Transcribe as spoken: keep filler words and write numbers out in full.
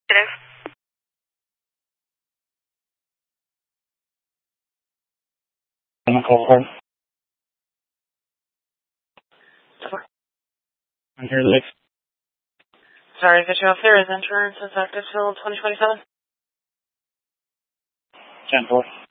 Hello? I'm call home. I'm here late. Sorry to get you off there. Is insurance is active till twenty twenty-seven? ten four.